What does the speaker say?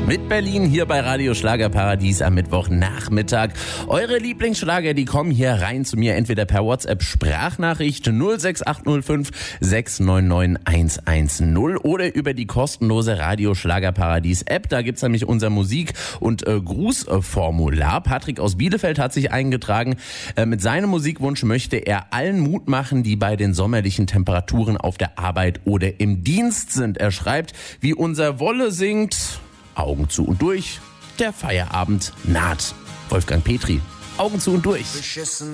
Mit Berlin hier bei Radio Schlagerparadies am Mittwochnachmittag. Eure Lieblingsschlager, die kommen hier rein zu mir, entweder per WhatsApp-Sprachnachricht 06805 699 110 oder über die kostenlose Radio Schlagerparadies-App. Da gibt's nämlich unser Musik- und Grußformular. Patrick aus Bielefeld hat sich eingetragen. Mit seinem Musikwunsch möchte er allen Mut machen, die bei den sommerlichen Temperaturen auf der Arbeit oder im Dienst sind. Er schreibt, wie unser Wolle singt: Augen zu und durch, der Feierabend naht. Wolfgang Petri, Augen zu und durch. Beschissen